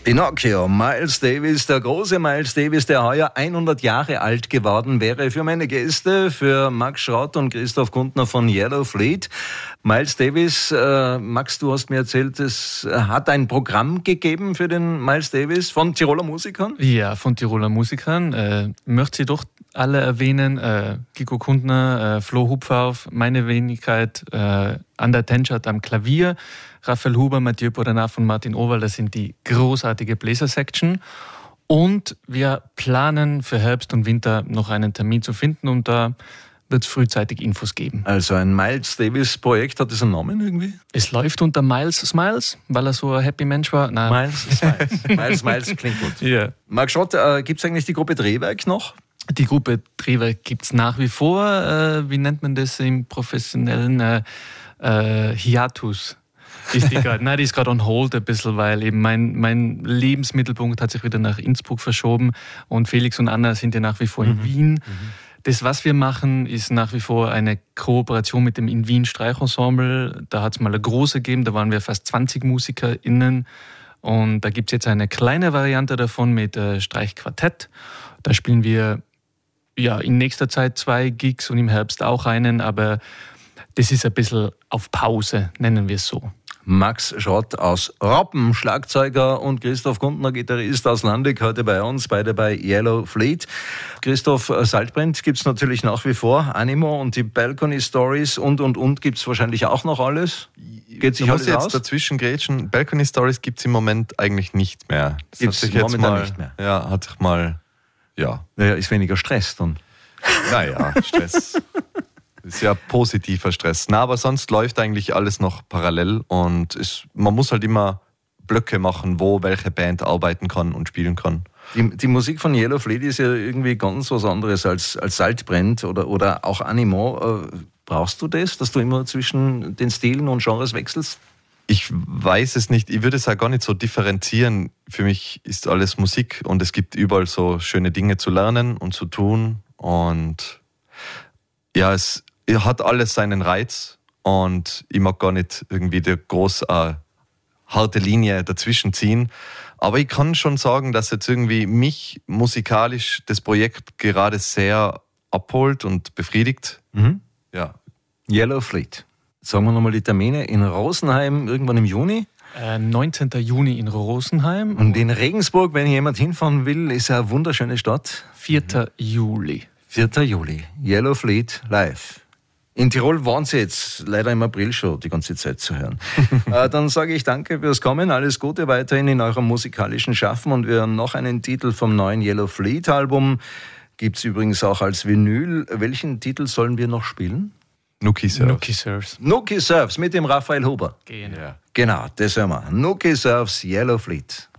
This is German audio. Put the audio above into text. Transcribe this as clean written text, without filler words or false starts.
Pinocchio, Miles Davis, der große Miles Davis, der heuer 100 Jahre alt geworden wäre. Für meine Gäste, für Max Schrott und Christoph Gundner von Yellow Fleet. Miles Davis, Max, du hast mir erzählt, es hat ein Programm gegeben für den Miles Davis von Tiroler Musikern? Ja, von Tiroler Musikern. Möchte ich doch alle erwähnen. Kiko Gundner, Flo Hupfauf, meine Wenigkeit, Ander Tenschert am Klavier, Raphael Huber, Mathieu Bodanaf und Martin Oberl, das sind die großartige Bläser-Section. Und wir planen für Herbst und Winter noch einen Termin zu finden und da wird es frühzeitig Infos geben. Also ein Miles Davis-Projekt, hat das einen Namen irgendwie? Es läuft unter Miles Smiles, weil er so ein Happy Mensch war. Nein. Miles klingt gut. Ja. Max Schrott, gibt es eigentlich die Gruppe Drehwerk noch? Die Gruppe Drehwerk gibt es nach wie vor. Wie nennt man das im professionellen Hiatus? Ist die gerade? Nein, die ist gerade on hold ein bisschen, weil eben mein Lebensmittelpunkt hat sich wieder nach Innsbruck verschoben und Felix und Anna sind ja nach wie vor in Wien. Das, was wir machen, ist nach wie vor eine Kooperation mit dem In Wien Streichensemble. Da hat es mal eine große gegeben, da waren wir fast 20 MusikerInnen. Und da gibt es jetzt eine kleine Variante davon mit Streichquartett. Da spielen wir ja in nächster Zeit 2 Gigs und im Herbst auch einen, aber das ist ein bisschen auf Pause, nennen wir es so. Max Schrott aus Robben, Schlagzeuger, und Christoph Gundner, Gitarrist aus Landig, heute bei uns, beide bei Yellow Fleet. Christoph, Saltbrand gibt es natürlich nach wie vor, Animo und die Balcony Stories und gibt es wahrscheinlich auch noch alles? Geht sich alles aus? Jetzt dazwischen grätschen. Balcony Stories gibt es im Moment eigentlich nicht mehr. Das gibt's hat sich jetzt momentan mal, nicht mehr? Ja, hat sich mal, ja. Naja, ist weniger Stress dann. Naja, Stress. Ist ja positiver Stress. Na, aber sonst läuft eigentlich alles noch parallel und man muss halt immer Blöcke machen, wo welche Band arbeiten kann und spielen kann. Die Musik von Yellow Fleet ist ja irgendwie ganz was anderes als Saltbrand oder auch Animo. Brauchst du das, dass du immer zwischen den Stilen und Genres wechselst? Ich weiß es nicht. Ich würde es ja gar nicht so differenzieren. Für mich ist alles Musik und es gibt überall so schöne Dinge zu lernen und zu tun. Und ja, es hat alles seinen Reiz und ich mag gar nicht irgendwie die groß harte Linie dazwischen ziehen. Aber ich kann schon sagen, dass jetzt irgendwie mich musikalisch das Projekt gerade sehr abholt und befriedigt. Ja. Yellow Fleet. Sagen wir nochmal die Termine. In Rosenheim irgendwann im Juni. 19. Juni in Rosenheim. Und in Regensburg, wenn jemand hinfahren will, ist eine wunderschöne Stadt. 4. Juli. 4. Juli. Yellow Fleet live. In Tirol waren sie jetzt leider im April schon die ganze Zeit zu hören. Dann sage ich danke fürs Kommen, alles Gute weiterhin in eurem musikalischen Schaffen und wir haben noch einen Titel vom neuen Yellow Fleet Album. Gibt es übrigens auch als Vinyl. Welchen Titel sollen wir noch spielen? Nookie Surfs. Nookie Surfs. Nookie Surfs mit dem Raphael Huber. Genau. Genau, das hören wir. Nookie Surfs, Yellow Fleet.